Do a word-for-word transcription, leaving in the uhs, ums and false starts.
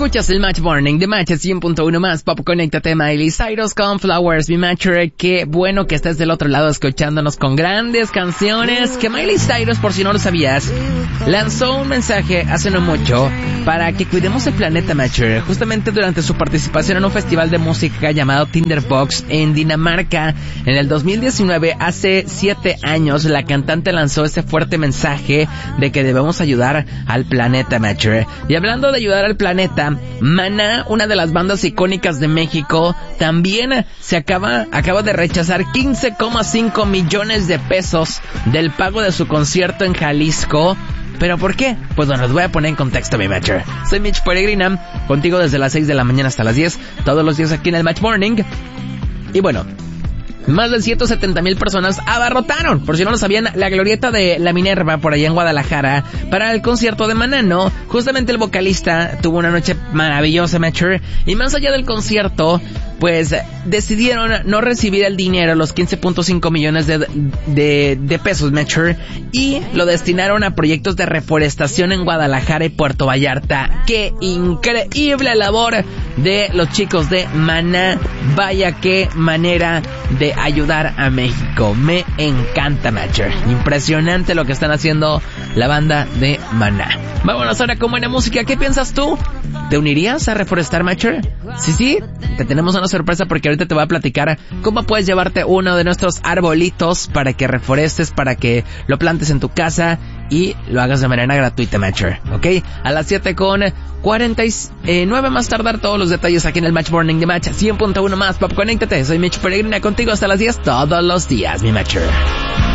Escuchas el Match Morning de Match cien punto uno más. Pop, conéctate, Miley Cyrus con Flowers, mi Matcher. Qué bueno que estés del otro lado escuchándonos con grandes canciones. Que Miley Cyrus, por si no lo sabías, lanzó un mensaje hace no mucho para que cuidemos el planeta, Matcher. Justamente durante su participación en un festival de música llamado Tinderbox en Dinamarca en el dos mil diecinueve, hace siete años, la cantante lanzó ese fuerte mensaje de que debemos ayudar al planeta, Matcher. Y hablando de ayudar al planeta, Maná, una de las bandas icónicas de México, también se acaba, acaba de rechazar quince coma cinco millones de pesos del pago de su concierto en Jalisco. ¿Pero por qué? Pues bueno, les voy a poner en contexto, mi Matcher. Soy Mitch Peregrina, contigo desde las seis de la mañana hasta las diez, todos los días aquí en el Match Morning. Y bueno, más de ciento setenta mil personas abarrotaron, por si no lo sabían, la glorieta de La Minerva por allá en Guadalajara para el concierto de Maná, ¿no? Justamente el vocalista tuvo una noche maravillosa, Matcher, y más allá del concierto, pues decidieron no recibir el dinero, los quince punto cinco millones de, de, de pesos, Matcher, y lo destinaron a proyectos de reforestación en Guadalajara y Puerto Vallarta. ¡Qué increíble labor de los chicos de Maná! Vaya qué manera de ayudar a México. Me encanta, Matcher. Impresionante lo que están haciendo la banda de Maná. Vámonos ahora con buena música. ¿Qué piensas tú? ¿Te unirías a reforestar, Matcher? Sí, sí, te tenemos una sorpresa porque ahorita te voy a platicar cómo puedes llevarte uno de nuestros arbolitos para que reforestes, para que lo plantes en tu casa y lo hagas de manera gratuita, Matcher, ¿ok? A las siete con cuarenta y nueve más tardar, todos los detalles aquí en el Match Morning de Match cien punto uno más. Pop, conéctate, soy Mitch Peregrina contigo hasta las diez todos los días, mi Matcher.